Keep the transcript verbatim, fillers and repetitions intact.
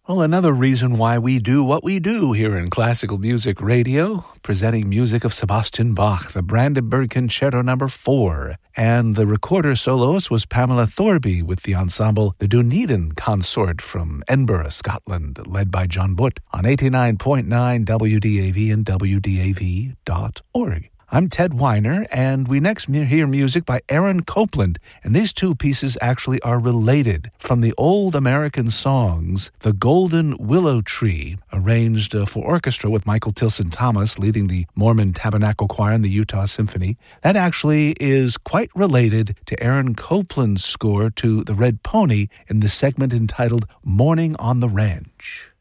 Well, another reason why we do what we do here in Classical Music Radio, presenting music of Sebastian Bach, the Brandenburg Concerto number four. And the recorder soloist was Pamela Thorby with the ensemble The Dunedin Consort from Edinburgh, Scotland, led by John Butt on eighty-nine point nine W D A V and W D A V dot org. I'm Ted Weiner, and we next hear music by Aaron Copland, and these two pieces actually are related from the old American songs, The Golden Willow Tree, arranged uh, for orchestra with Michael Tilson Thomas leading the Mormon Tabernacle Choir and the Utah Symphony. That actually is quite related to Aaron Copland's score to The Red Pony in the segment entitled Morning on the Ranch.